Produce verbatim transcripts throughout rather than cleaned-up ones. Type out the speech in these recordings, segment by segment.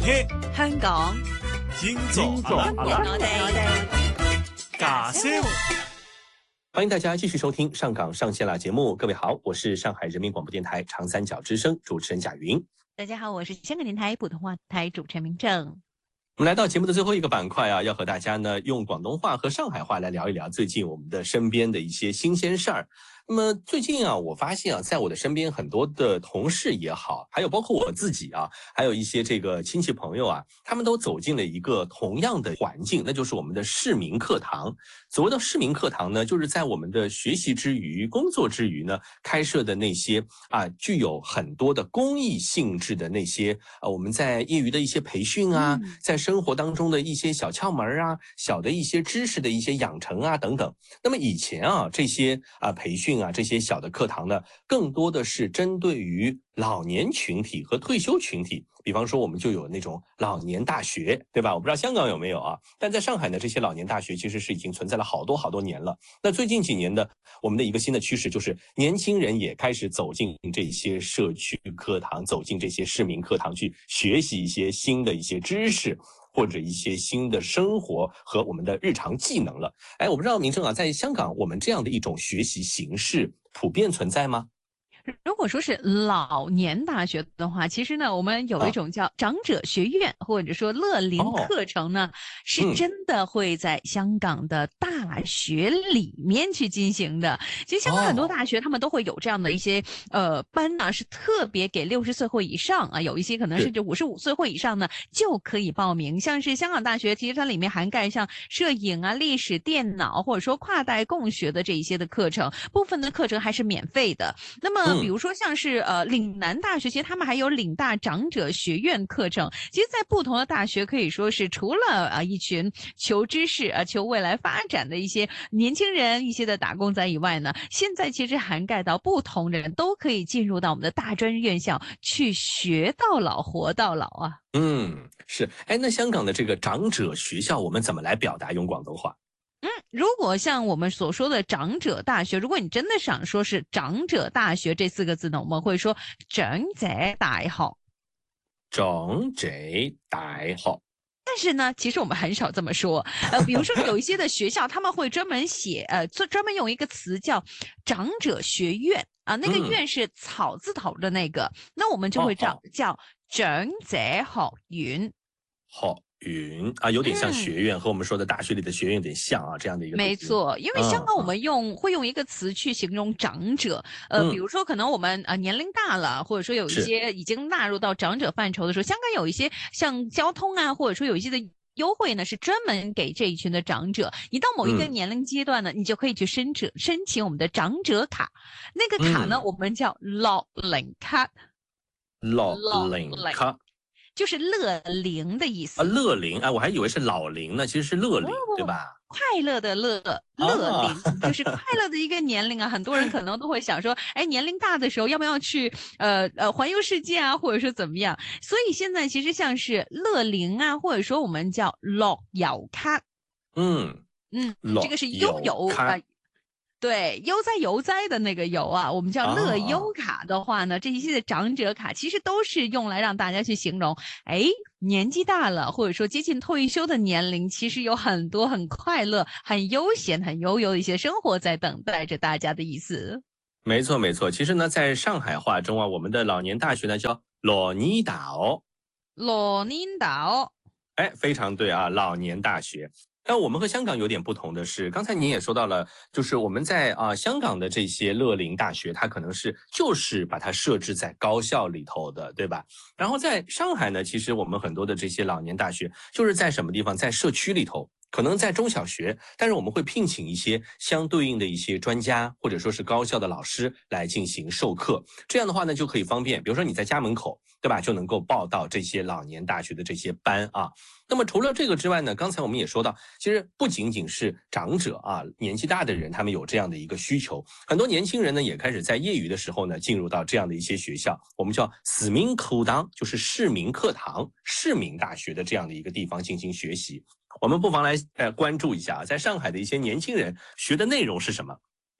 聽香港現在我哋假聲。 欢迎大家继续收听《上港上线啦》节目。各位好，我是上海人民广播电台长三角之声主持人贾云。 大家好，我是香港电台普通话台主持人明正。 我们来到节目的最后一个板块啊，要和大家呢用广东话和上海话来聊一聊最近我们的身边的一些新鲜事儿。那么最近啊，我发现啊，在我的身边很多的同事也好，还有包括我自己啊，还有一些这个亲戚朋友啊，他们都走进了一个同样的环境，那就是我们的市民课堂。所谓的市民课堂呢，就是在我们的学习之余、工作之余呢，开设的那些啊，具有很多的公益性质的那些啊，我们在业余的一些培训啊，嗯、在生活当中的一些小窍门啊、小的一些知识的一些养成啊等等。那么以前啊，这些啊培训啊，这些小的课堂呢，更多的是针对于老年群体和退休群体。比方说我们就有那种老年大学，对吧？我不知道香港有没有啊，但在上海呢，这些老年大学其实是已经存在了好多好多年了。那最近几年的我们的一个新的趋势就是年轻人也开始走进这些社区课堂，走进这些市民课堂去学习一些新的一些知识，或者一些新的生活和我们的日常技能了。哎，我不知道明正啊，在香港我们这样的一种学习形式普遍存在吗？ 如果说是老年大学的话，其实呢，我们有一种叫长者学院，或者说乐龄课程呢，哦、是真的会在香港的大学里面去进行的。其实香港很多大学他们都会有这样的一些呃班呢，是特别给六十岁或以上啊，有一些可能甚至五十五岁或以上呢就可以报名。像是香港大学，其实它里面涵盖像摄影啊、历史、电脑，或者说跨代共学的这一些的课程，部分的课程还是免费的。那么比如说像是呃岭南大学，其实他们还有岭大长者学院课程。其实在不同的大学可以说是除了啊一群求知识啊求未来发展的一些年轻人，一些的打工仔以外呢，现在其实涵盖到不同的人都可以进入到我们的大专院校去学到老活到老啊。 嗯，是。哎，那香港的这个长者学校我们怎么来表达用广东话？ 嗯，如果像我们所说的长者大学，如果你真的想说是长者大学这四个字呢，我们会说長者大學。 長者大學。 但是呢，其实我们很少这么说。呃，比如说有一些的学校，他们会专門寫，呃，專門用一個詞叫長者學院啊，那個院是草字頭的那個，嗯、那我們就會叫、哦、叫長者學院。 學院啊，有點像學院、嗯、和我們說的大學裡的學院有點像啊，這樣的一個。 沒錯，因為香港我們用、嗯、會用一個詞去形容長者，呃，嗯、比如說可能我們呃年齡大了，或者說有一些已經納入到長者範疇的時候，香港有一些像交通啊，或者說有一些的優惠呢，是專門給這一群的長者。你到某一個年齡階段呢，嗯、你就可以去申請申請我們的長者卡，那個卡呢，嗯、我們叫樂齡卡。 樂齡卡。 就是樂齡的意思啊，樂齡啊，我還以為是老齡呢，其實是樂齡，哦、對吧？ 快樂的樂，樂齡、啊、就是快樂的一個年齡啊。很多人可能都會想說，哎，年齡大的時候要不要去呃呃環遊世界啊，或者說怎麼樣？所以現在其實像是樂齡啊，或者說我們叫樂悠卡， 嗯嗯，這個是悠遊啊。對，悠哉悠哉的那個悠啊，我們叫樂悠卡的話呢，啊、這一些的長者卡其實都是用來讓大家去形容，哎，年紀大了，或者說接近退休的年齡，其實有很多很快樂、很悠閒、很悠悠的一些生活在等待着大家的意思。 沒錯，沒錯。其實呢，在上海話中啊，我們的老年大學呢叫老年大學。 老年大學， 哎，非常對啊，老年大學。但我們和香港有點不同的是，剛才您也說到了，就是我們在啊、呃、香港的這些樂齡大學，它可能是就是把它設置在高校裡頭的，對吧？然後在上海呢，其實我們很多的這些老年大學，就是在什麼地方，在社區裡頭，可能在中小學，但是我們會聘請一些相對應的一些專家，或者說是高校的老師來進行授課。這樣的話呢，就可以方便，比如說你在家門口，對吧？就能夠報到這些老年大學的這些班啊。那麼除了這個之外呢，剛才我們也說到，其實不僅僅是長者啊，年紀大的人，他們有這樣的一個需求，很多年輕人呢也開始在業餘的時候呢進入到這樣的一些學校，我們叫市民課堂，就是市民課堂、市民大學的這樣的一個地方進行學習。我們不妨來呃關注一下，在上海的一些年輕人學的內容是什麼？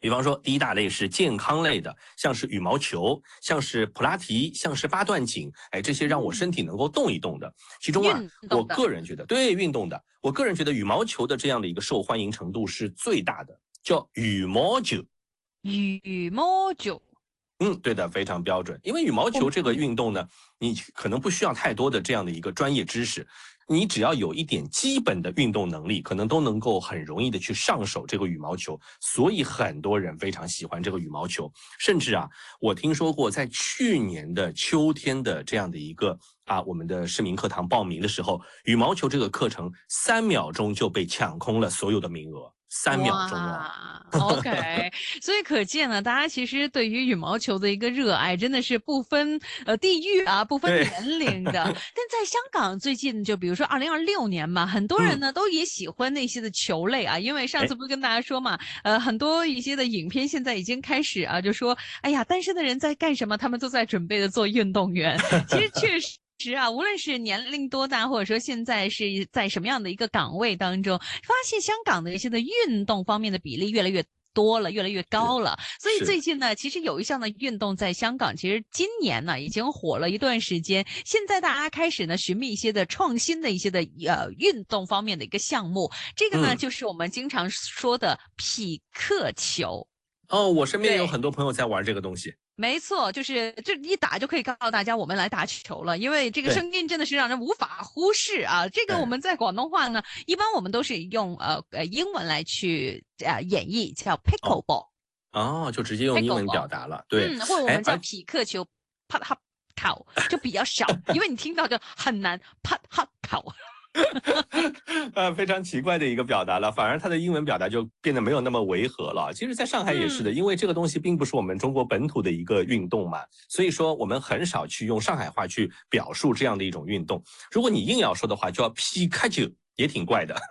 比方说，第一大类是健康类的，像是羽毛球，像是普拉提，像是八段锦，哎，这些让我身体能够动一动的。其中啊，我个人觉得，对运动的，我个人觉得羽毛球的这样的一个受欢迎程度是最大的，叫羽毛球。 羽毛球。 嗯，对的，非常标准。因为羽毛球这个运动呢，你可能不需要太多的这样的一个专业知识。你只要有一点基本的运动能力，可能都能够很容易的去上手这个羽毛球，所以很多人非常喜欢这个羽毛球。甚至啊，我听说过在去年的秋天的这样的一个啊，我们的市民课堂报名的时候，羽毛球这个课程三秒钟就被抢空了所有的名额。三秒钟啊 ，OK， 所以可见呢，大家其实对于羽毛球的一个热爱真的是不分呃地域啊，不分年龄的。但在香港最近，就比如说二零二六年嘛，很多人呢、嗯、都也喜欢那些的球类啊，因为上次不是跟大家说嘛，呃，很多一些的影片现在已经开始啊，就说，哎呀，单身的人在干什么？他们都在准备的做运动员。其实确实。其实啊，无论是年龄多大，或者说现在是在什么样的一个岗位当中，发现香港的一些的运动方面的比例越来越多了，越来越高了。所以最近呢，其实有一项的运动在香港，其实今年呢已经火了一段时间。现在大家开始呢寻觅一些的创新的一些的呃运动方面的一个项目，这个呢、嗯、就是我们经常说的匹克球。 哦，我身边有很多朋友在玩这个东西。 没错，就是就一打就可以告诉大家我们来打球了，因为这个声音真的是让人无法忽视啊。这个我们在广东话呢，一般我们都是用呃呃英文来去呃演绎，叫 pickleball。 哦，就直接用英文表达了，对， 嗯，或者我们叫匹克球，啪哈跑就比较少，因为你听到就很难啪哈跑。 呃，非常奇怪的一个表达了，反而它的英文表达就变得没有那么违和了。其实，在上海也是的，嗯、因为这个东西并不是我们中国本土的一个运动嘛，所以说我们很少去用上海话去表述这样的一种运动。如果你硬要说的话，就要皮卡丘，也挺怪的。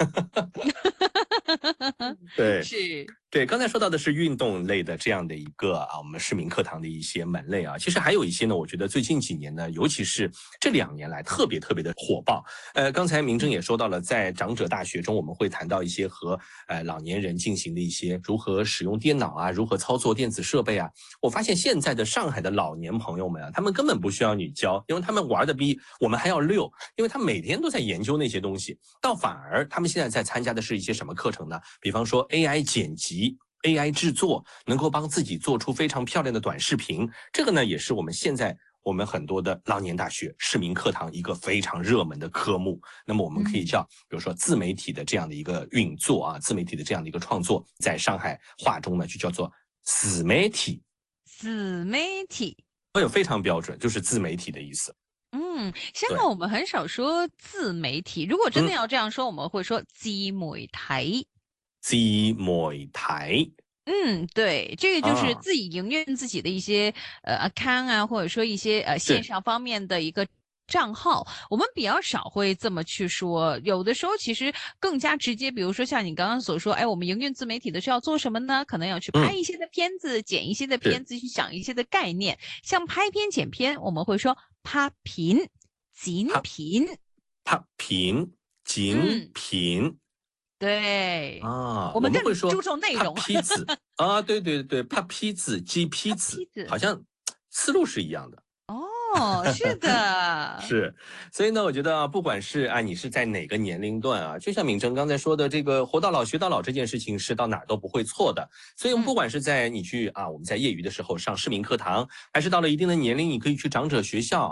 对， 是。 对，刚才说到的是运动类的这样的一个啊，我们市民课堂的一些门类啊，其实还有一些呢，我觉得最近几年呢，尤其是这两年来特别特别的火爆。呃，刚才明正也说到了，在长者大学中，我们会谈到一些和呃老年人进行的一些如何使用电脑啊，如何操作电子设备啊。我发现现在的上海的老年朋友们啊，他们根本不需要你教，因为他们玩的比我们还要溜，因为他每天都在研究那些东西。倒反而他们现在在参加的是一些什么课程呢？比方说 A I 剪辑。A I 制作能够帮自己做出非常漂亮的短视频，这个呢也是我们现在我们很多的老年大学市民课堂一个非常热门的科目。那么我们可以叫，比如说自媒体的这样的一个运作啊，自媒体的这样的一个创作，在上海话中呢就叫做自媒体。 自媒体， 哎呦，非常标准，就是自媒体的意思。 嗯，香港我们很少说自媒体，如果真的要这样说，嗯、我们会说自媒體。 自媒體， 嗯，对，这个就是自己营运自己的一些、啊、呃 account 啊，或者说一些呃线上方面的一个账号，我们比较少会这么去说。有的时候其实更加直接，比如说像你刚刚所说，哎，我们营运自媒体的是要做什么呢？可能要去拍一些的片子，嗯、剪一些的片子，去想一些的概念。像拍片、剪片，我们会说拍片、剪片、 拍片、剪片。嗯对啊， 我们会说注重内容。 拍坯子啊，对对对，拍坯子、击坯子，好像思路是一样的。 哦，是的， 是，所以呢，我觉得啊，不管是啊，你是在哪个年龄段啊，就像敏正刚才说的，这个活到老学到老这件事情是到哪儿都不会错的。所以，我们不管是在你去啊，我们在业余的时候上市民课堂，还是到了一定的年龄，你可以去长者学校。